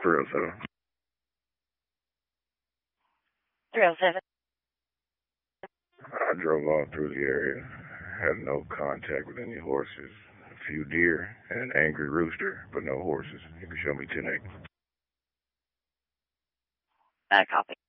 307. 307. I drove all through the area. Had no contact with any horses. A few deer and an angry rooster, but no horses. You can show me 10 acres. Copy.